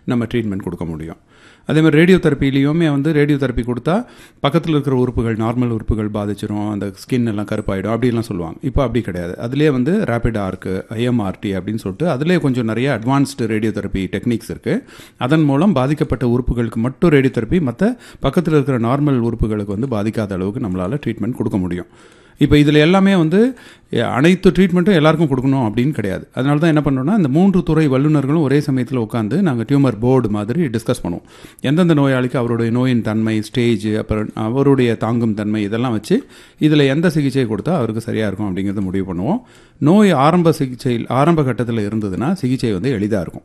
நம்ம ட்ரீட்மெண்ட் கொடுக்க முடியும். அதே மாதிரி ரேடியோ தெரப்பிலையுமே வந்து ரேடியோ தெரப்பி கொடுத்தா பக்கத்தில் இருக்கிற உறுப்புகள், நார்மல் உறுப்புகள் பாதிச்சிடும், அந்த ஸ்கின் எல்லாம் கருப்பாயிடும் அப்படிலாம் சொல்லுவாங்க. இப்போ அப்படி கிடையாது. அதுலேயே வந்து ரேபிட் ஆர்க்கு, ஐஎம்ஆர்டி அப்படின்னு சொல்லிட்டு அதிலே கொஞ்சம் நிறைய அட்வான்ஸ்டு ரேடியோ தெரப்பி டெக்னிக்ஸ் இருக்குது. அதன் மூலம் பாதிக்கப்பட்ட உறுப்புகளுக்கு மட்டும் ரேடியோ தெரப்பி, மற்ற பக்கத்தில் இருக்கிற நார்மல் உறுப்புகளுக்கு வந்து பாதிக்காத அளவுக்கு நம்மளால் ட்ரீட்மெண்ட் கொடுக்க முடியும். இப்போ இதில் எல்லாமே வந்து அனைத்து ட்ரீட்மெண்ட்டும் எல்லாருக்கும் கொடுக்கணும் அப்படின்னு கிடையாது. அதனால தான் என்ன பண்ணோம்னா, இந்த 3 துறை வல்லுநர்களும் ஒரே சமயத்தில் உட்காந்து நாங்கள் டியூமர் போர்டு மாதிரி டிஸ்கஸ் பண்ணுவோம். எந்தெந்த நோயாளிக்கு அவருடைய நோயின் தன்மை, ஸ்டேஜ், அப்புறம் அவருடைய தாங்கும் தன்மை, இதெல்லாம் வச்சு இதில் எந்த சிகிச்சை கொடுத்தா அவருக்கு சரியாக இருக்கும் அப்படிங்கிறத முடிவு பண்ணுவோம். நோய் ஆரம்ப கட்டத்தில் இருந்ததுன்னா சிகிச்சை வந்து எளிதாக இருக்கும்.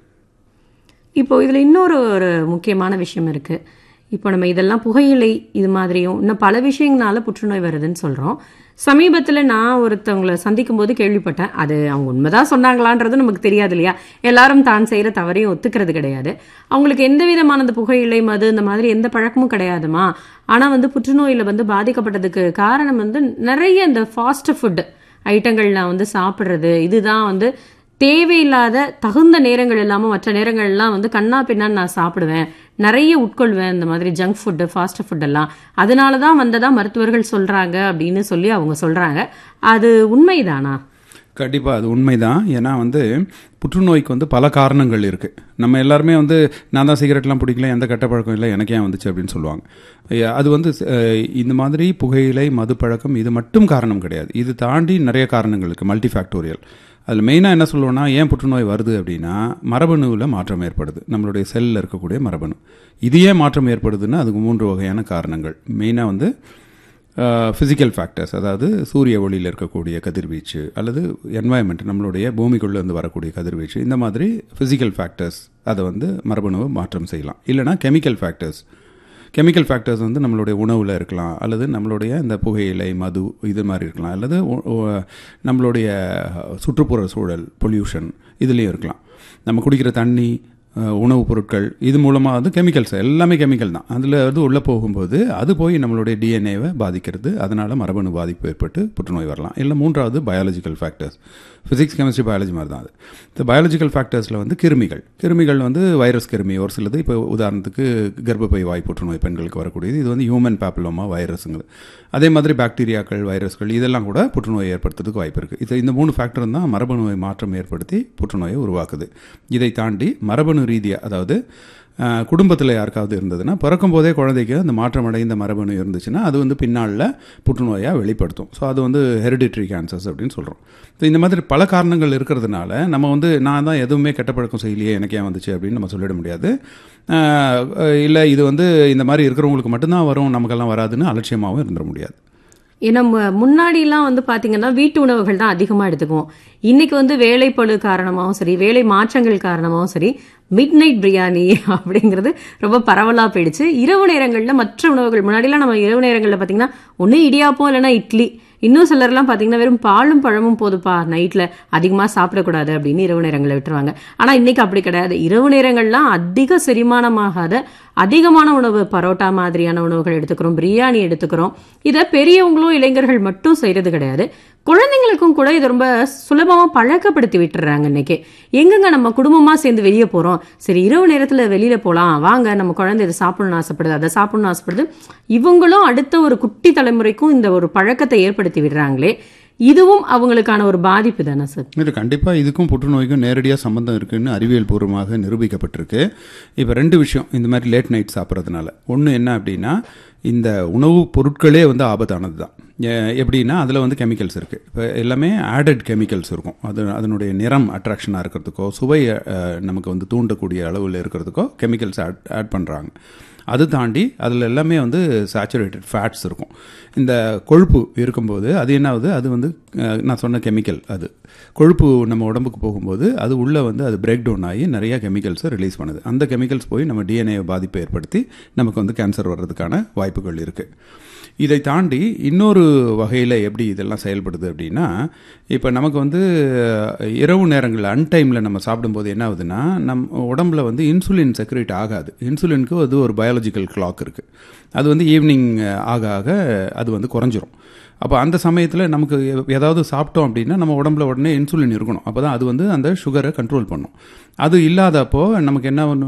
இப்போ இதில் இன்னொரு முக்கியமான விஷயம் இருக்குது. இப்போ நம்ம இதெல்லாம் புகையிலை இது மாதிரியும் இன்னும் பல விஷயங்களால புற்றுநோய் வருதுன்னு சொல்கிறோம். சமீபத்தில் நான் ஒருத்தவங்களை சந்திக்கும் போது கேள்விப்பட்டேன். அது அவங்க உண்மைதான் சொன்னாங்களான்றது நமக்கு தெரியாது இல்லையா. எல்லாரும் தான் செய்கிற தவறையும் ஒத்துக்கிறது கிடையாது. அவங்களுக்கு எந்த விதமான இந்த புகையிலை, மது இந்த மாதிரி எந்த பழக்கமும் கிடையாதுமா. ஆனால் வந்து புற்றுநோயில் வந்து பாதிக்கப்பட்டதுக்கு காரணம் வந்து நிறைய இந்த ஃபாஸ்ட் ஃபுட் ஐட்டங்கள் நான் வந்து சாப்பிட்றது, இதுதான் வந்து தேவையில்லாத தகுந்த நேரங்கள் இல்லாமல் மற்ற நேரங்கள்லாம் வந்து கண்ணா பின்னான்னு நான் சாப்பிடுவேன், நிறைய உட்கொள்வேன், இந்த மாதிரி ஜங்க் ஃபுட்டு, ஃபாஸ்ட் ஃபுட் எல்லாம் அதனால தான் வந்ததா மருத்துவர்கள் சொல்கிறாங்க அப்படின்னு சொல்லி அவங்க சொல்கிறாங்க. அது உண்மைதானா? கண்டிப்பாக அது உண்மைதான். ஏன்னா வந்து புற்றுநோய்க்கு வந்து பல காரணங்கள் இருக்குது. நம்ம எல்லாருமே வந்து நான் தான் சிகரெட்லாம் பிடிக்கல, எந்த கெட்ட பழக்கம் இல்லை, எனக்கு ஏன் வந்துச்சு அப்படின்னு சொல்லுவாங்க. அது வந்து இந்த மாதிரி புகையிலை, மது பழக்கம் இது மட்டும் காரணம் கிடையாது. இது தாண்டி நிறைய காரணங்கள் இருக்குது, மல்டிஃபேக்டோரியல். அதில் மெயினாக என்ன சொல்லுவோன்னா, ஏன் புற்றுநோய் வருது அப்படின்னா மரபணுவில் மாற்றம் ஏற்படுது, நம்மளுடைய செல்லில் இருக்கக்கூடிய மரபணு. இது ஏன் மாற்றம் ஏற்படுதுன்னா அதுக்கு 3 வகையான காரணங்கள். மெயினாக வந்து ஃபிசிக்கல் ஃபேக்டர்ஸ், அதாவது சூரிய ஒளியில் இருக்கக்கூடிய கதிர்வீச்சு அல்லது என்வாயன்மெண்ட், நம்மளுடைய பூமிக்குள்ளேருந்து வரக்கூடிய கதிர்வீச்சு, இந்த மாதிரி ஃபிசிக்கல் ஃபேக்டர்ஸ் அதை வந்து மரபணுவை மாற்றம் செய்யலாம். இல்லைனா கெமிக்கல் ஃபேக்டர்ஸ் வந்து நம்மளுடைய உணவில் இருக்கலாம், அல்லது நம்மளுடைய இந்த புகையிலை, மது இது மாதிரி இருக்கலாம், அல்லது நம்மளுடைய சுற்றுப்புற சூழல், பொல்யூஷன் இதுலேயும் இருக்கலாம். நம்ம குடிக்கிற தண்ணி, உணவுப் பொருட்கள், இது மூலமாக வந்து கெமிக்கல்ஸ், எல்லாமே கெமிக்கல் தான். அதில் வந்து உள்ளே போகும்போது அது போய் நம்மளுடைய டிஎன்ஏவை பாதிக்கிறது. அதனால் மரபணு பாதிப்பு ஏற்பட்டு புற்றுநோய் வரலாம். இல்லை 3வது biological factors, physics, chemistry, biology மாதிரி தான் அது. இந்த பயாலஜிக்கல் ஃபேக்டர்ஸில் வந்து கிருமிகள் வந்து வைரஸ் கிருமி ஒரு சிலது. இப்போ உதாரணத்துக்கு கர்ப்பப்பை வாய் புற்றுநோய் பெண்களுக்கு வரக்கூடியது, இது வந்து ஹியூமன் பேப்பிலோமா வைரஸுங்க. அதே மாதிரி பாக்டீரியாக்கள், வைரஸ்கள் இதெல்லாம் கூட புற்றுநோயை ஏற்படுத்துறதுக்கு வாய்ப்பு இருக்குது. இந்த 3 ஃபேக்டர் தான் மரபணு மாற்றம் ஏற்படுத்தி புற்றுநோயை உருவாக்குது. இதை தாண்டி மரபணு ரீதியாக, அதாவது குடும்பத்தில் யாருக்காவது இருந்ததுன்னா, பிறக்கும் போதே குழந்தைக்கு அந்த மாற்றம் அடைந்த மரபணு இருந்துச்சுன்னா அது வந்து பின்னாளில் புற்றுநோயாக வெளிப்படுத்தும். ஸோ அது வந்து ஹெரிடிட்ரி கேன்சர்ஸ் அப்படின்னு சொல்கிறோம். ஸோ இந்த மாதிரி பல காரணங்கள் இருக்கிறதுனால நம்ம வந்து நான் தான் எதுவுமே கெட்ட பழக்கம் செய்யலையே, எனக்கு ஏன் வந்துச்சு அப்படின்னு நம்ம சொல்லிட முடியாது. இல்லை இது வந்து இந்த மாதிரி இருக்கிறவங்களுக்கு மட்டும்தான் வரும், நமக்கெல்லாம் வராதுன்னு அலட்சியமாகவும் இருந்துட முடியாது. ஏன்னா முன்னாடிலாம் வந்து பார்த்தீங்கன்னா வீட்டு உணவுகள் தான் அதிகமாக எடுத்துக்குவோம். இன்னைக்கு வந்து வேலைப்பளு காரணமாகவும் சரி, வேலை மாற்றங்கள் காரணமாகவும் சரி, மிட் நைட் பிரியாணி அப்படிங்கிறது ரொம்ப பரவலாக போயிடுச்சு. இரவு நேரங்களில் மற்ற உணவுகள், முன்னாடிலாம் நம்ம இரவு நேரங்களில் பார்த்தீங்கன்னா ஒன்று இடியாப்பம் இல்லைன்னா இட்லி, இன்னும் சிலர்லாம் பார்த்தீங்கன்னா வெறும் பாலும் பழமும் போதுப்பா, நைட்டில் அதிகமாக சாப்பிடக்கூடாது அப்படின்னு இரவு நேரங்களில் விட்டுருவாங்க. ஆனால் இன்றைக்கி அப்படி கிடையாது. இரவு நேரங்கள்லாம் அதிக செரிமானமாகாத அதிகமான உணவு, பரோட்டா மாதிரியான உணவுகள் எடுத்துக்கிறோம், பிரியாணி எடுத்துக்கிறோம். இதை பெரியவங்களும் இளைஞர்கள் மட்டும் செய்கிறது கிடையாது, குழந்தைங்களுக்கும் கூட இதை ரொம்ப சுலபமாக பழக்கப்படுத்தி விட்டுறாங்க. இன்னைக்கு எங்கெங்க நம்ம குடும்பமாக சேர்ந்து வெளியே போகிறோம், சரி இரவு நேரத்தில் வெளியில் போகலாம் வாங்க, நம்ம குழந்தை இதை சாப்பிடணும்னு ஆசைப்படுது, அதை சாப்பிடணும்னு ஆசைப்படுது. இவங்களும் அடுத்த ஒரு குட்டி தலைமுறைக்கும் இந்த ஒரு பழக்கத்தை ஏற்படுத்தி விடுறாங்களே, இதுவும் அவங்களுக்கான ஒரு பாதிப்பு தானே சார்? இது கண்டிப்பாக இதுக்கும் புற்றுநோய்க்கும் நேரடியாக சம்மந்தம் இருக்குதுன்னு அறிவியல் பூர்வமாக நிரூபிக்கப்பட்டிருக்கு. இப்போ 2 விஷயம் இந்த மாதிரி லேட் நைட் சாப்பிட்றதுனால. ஒன்று என்ன அப்படின்னா, இந்த உணவுப் பொருட்களே வந்து ஆபத்தானது தான். எப்படின்னா அதில் வந்து கெமிக்கல்ஸ் இருக்குது. இப்போ எல்லாமே ஆடட் கெமிக்கல்ஸ் இருக்கும். அதனுடைய நிறம் அட்ராக்ஷனாக இருக்கிறதுக்கோ, சுவை நமக்கு வந்து தூண்டக்கூடிய அளவில் இருக்கிறதுக்கோ கெமிக்கல்ஸ் ஆட் பண்ணுறாங்க. அது தாண்டி அதில் எல்லாமே வந்து சேச்சுரேட்டட் ஃபேட்ஸ் இருக்கும். இந்த கொழுப்பு இருக்கும்போது அது என்ன ஆகுது, அது வந்து நான் சொன்ன கெமிக்கல், அது கொழுப்பு நம்ம உடம்புக்கு போகும்போது அது உள்ளே வந்து அது பிரேக் டவுன் ஆகி நிறையா கெமிக்கல்ஸை ரிலீஸ் பண்ணுது. அந்த கெமிக்கல்ஸ் போய் நம்ம டிஎன்ஏ பாதிப்பை ஏற்படுத்தி நமக்கு வந்து கேன்சர் வர்றதுக்கான வாய்ப்புகள் இருக்குது. இதை தாண்டி இன்னொரு வகையில் எப்படி இதெல்லாம் செயல்படுது அப்படின்னா, இப்போ நமக்கு வந்து இரவு நேரங்களில் அன்டைமில் நம்ம சாப்பிடும்போது என்ன ஆகுதுன்னா, நம்ம உடம்புல வந்து இன்சுலின் செக்ரேட் ஆகாது. இன்சுலினுக்கு அது ஒரு பயாலஜிக்கல் கிளாக் இருக்குது. அது வந்து ஈவினிங் ஆக ஆக அது வந்து குறைஞ்சிரும். அப்போ அந்த சமயத்தில் நமக்கு ஏதாவது சாப்பிட்டோம் அப்படின்னா நம்ம உடம்புல உடனே இன்சுலின் இருக்கணும். அப்போ தான் அது வந்து அந்த சுகரை கண்ட்ரோல் பண்ணும். அது இல்லாதப்போ நமக்கு என்ன